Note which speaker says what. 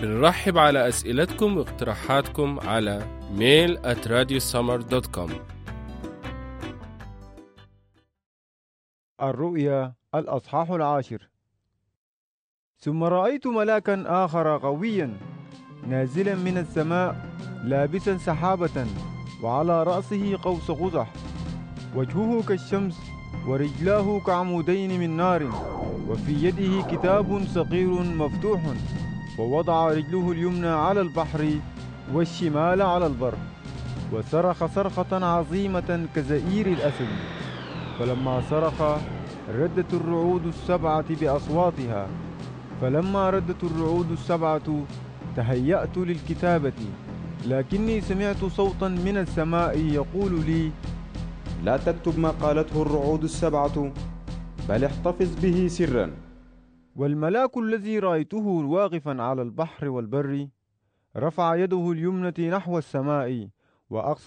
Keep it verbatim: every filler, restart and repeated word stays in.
Speaker 1: بنرحب على أسئلتكم واقتراحاتكم على ميل at radio summer dot com.
Speaker 2: الرؤيا الأصحاح العاشر. ثم رأيت ملاكا آخر قويا نازلا من السماء لابسا سحابة، وعلى رأسه قوس قزح، وجهه كالشمس ورجلاه كعمودين من نار، وفي يده كتاب صغير مفتوح، ووضع رجله اليمنى على البحر والشمال على البر، وصرخ صرخة عظيمة كزئير الأسد. فلما صرخ ردت الرعود السبعة بأصواتها، فلما ردت الرعود السبعة تهيأت للكتابة، لكني سمعت صوتا من السماء يقول لي:
Speaker 3: لا تكتب ما قالته الرعود السبعة، بل احتفظ به سرا.
Speaker 2: والملاك الذي رأيته واقفا على البحر والبر رفع يده اليمنى نحو السماء، وأقصى